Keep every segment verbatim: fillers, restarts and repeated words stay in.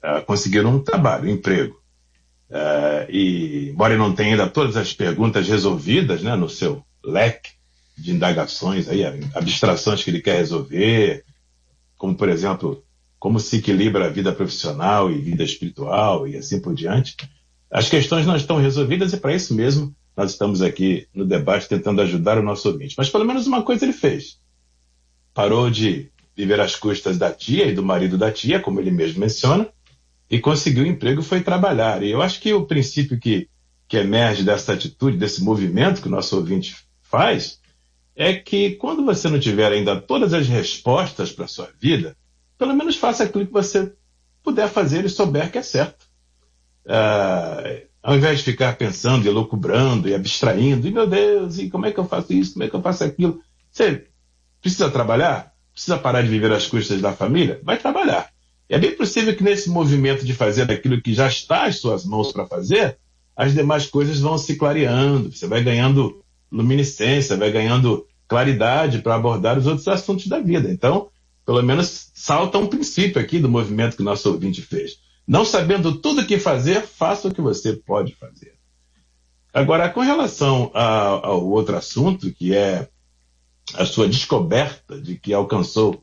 uh, conseguiram um trabalho, um emprego. Uh, e, embora não tenha ainda todas as perguntas resolvidas, né, no seu leque de indagações, aí, abstrações que ele quer resolver, como, por exemplo, como se equilibra a vida profissional e vida espiritual e assim por diante. As questões não estão resolvidas e, para isso mesmo, nós estamos aqui no debate tentando ajudar o nosso ouvinte. Mas, pelo menos, uma coisa ele fez. Parou de viver às custas da tia e do marido da tia, como ele mesmo menciona, e conseguiu um emprego e foi trabalhar. E eu acho que o princípio que, que emerge dessa atitude, desse movimento que o nosso ouvinte faz, é que quando você não tiver ainda todas as respostas para a sua vida, pelo menos faça aquilo que você puder fazer e souber que é certo. Ah, ao invés de ficar pensando e elucubrando e abstraindo, e meu Deus, e como é que eu faço isso, como é que eu faço aquilo? Você precisa trabalhar? Precisa parar de viver às custas da família? Vai trabalhar. É bem possível que nesse movimento de fazer aquilo que já está às suas mãos para fazer, as demais coisas vão se clareando, você vai ganhando luminescência, vai ganhando claridade para abordar os outros assuntos da vida. Então, pelo menos salta um princípio aqui do movimento que o nosso ouvinte fez. Não sabendo tudo o que fazer, faça o que você pode fazer. Agora, com relação a, ao outro assunto, que é a sua descoberta de que alcançou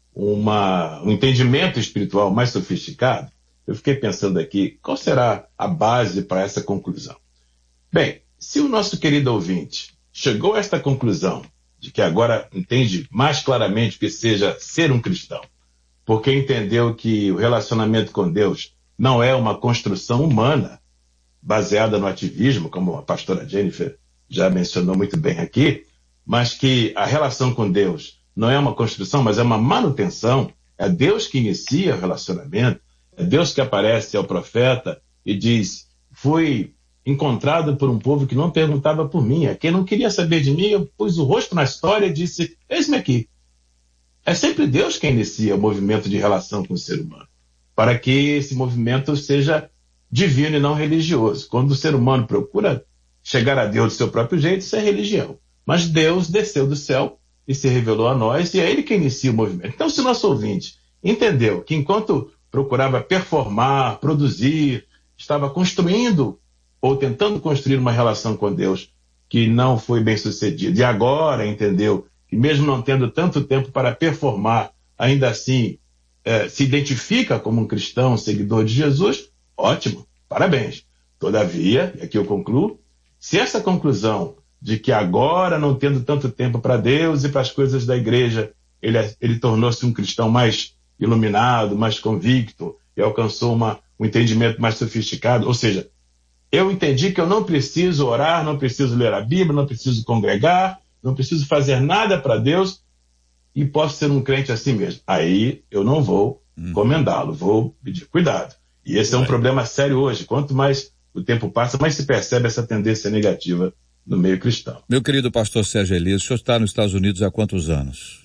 uma, um entendimento espiritual mais sofisticado, eu fiquei pensando aqui, qual será a base para essa conclusão? Bem, se o nosso querido ouvinte chegou a esta conclusão de que agora entende mais claramente o que seja ser um cristão, porque entendeu que o relacionamento com Deus não é uma construção humana baseada no ativismo, como a pastora Jennifer já mencionou muito bem aqui, mas que a relação com Deus não é uma construção, mas é uma manutenção. É Deus que inicia o relacionamento, é Deus que aparece ao profeta e diz, fui encontrado por um povo que não perguntava por mim. Quem não queria saber de mim, eu pus o rosto na história e disse, eis-me aqui. É sempre Deus quem inicia o movimento de relação com o ser humano, para que esse movimento seja divino e não religioso. Quando o ser humano procura chegar a Deus do seu próprio jeito, isso é religião. Mas Deus desceu do céu e se revelou a nós, e é Ele que inicia o movimento. Então, se o nosso ouvinte entendeu que enquanto procurava performar, produzir, estava construindo ou tentando construir uma relação com Deus que não foi bem sucedida, e agora entendeu que mesmo não tendo tanto tempo para performar, ainda assim eh, se identifica como um cristão, um seguidor de Jesus, ótimo, parabéns. Todavia, e aqui eu concluo, se essa conclusão de que agora, não tendo tanto tempo para Deus e para as coisas da igreja, ele, ele tornou-se um cristão mais iluminado, mais convicto e alcançou uma, um entendimento mais sofisticado, ou seja, eu entendi que eu não preciso orar, não preciso ler a Bíblia, não preciso congregar, não preciso fazer nada para Deus e posso ser um crente assim mesmo. Aí eu não vou hum. comendá-lo, vou pedir cuidado. E esse é um é. problema sério hoje. Quanto mais o tempo passa, mais se percebe essa tendência negativa no meio cristão. Meu querido pastor Sérgio Elias, o senhor está nos Estados Unidos há quantos anos?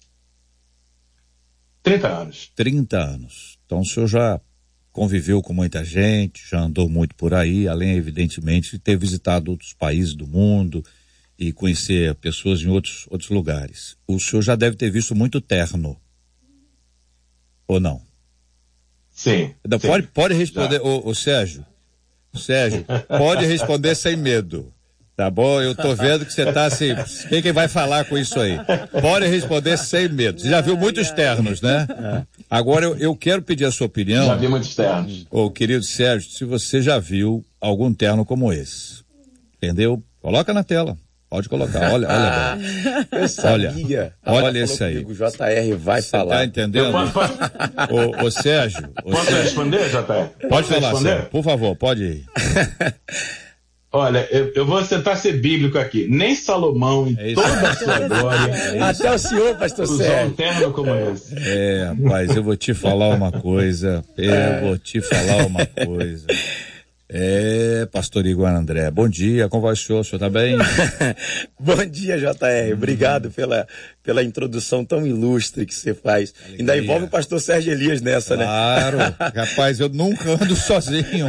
trinta anos. trinta anos. Então o senhor já conviveu com muita gente, já andou muito por aí, além, evidentemente, de ter visitado outros países do mundo e conhecer pessoas em outros, outros lugares. O senhor já deve ter visto muito terno. Ou não? Sim. Não, sim. Pode, pode responder, ô, ô Sérgio, Sérgio, pode responder sem medo. Tá bom? Eu tô vendo que você tá assim, quem que vai falar com isso aí? Pode responder sem medo. Você já viu muitos ternos, né? Agora eu, eu quero pedir a sua opinião. Já vi muitos ternos. Ô, querido Sérgio, se você já viu algum terno como esse. Entendeu? Coloca na tela. Pode colocar, olha, olha. Eu sabia. Olha, olha esse aí. O J R vai Você falar. Tá entendendo? Posso, ô, ô, Sérgio. Ô, posso Sérgio. responder, J R? Pode Posso falar, responder? Sérgio. Por favor, pode ir. Olha, eu, eu vou tentar ser bíblico aqui. Nem Salomão, em É toda a sua glória, É Até o senhor, pastor usou Sérgio. um terno como esse. É, rapaz, eu vou te falar uma coisa. Eu vou te falar uma coisa. É, pastor Igor André, bom dia, como vai o senhor? O senhor tá bem? Bom dia, J R. Obrigado pela, pela introdução tão ilustre que você faz. Alegria. Ainda envolve o pastor Sérgio Elias nessa, claro, né? Claro, rapaz, eu nunca ando sozinho.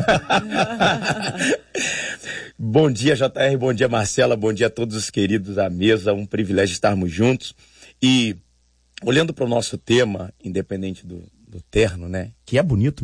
Bom dia, J R, bom dia, Marcela, bom dia a todos os queridos da mesa, um privilégio estarmos juntos. E olhando para o nosso tema, independente do, do terno, né, que é bonito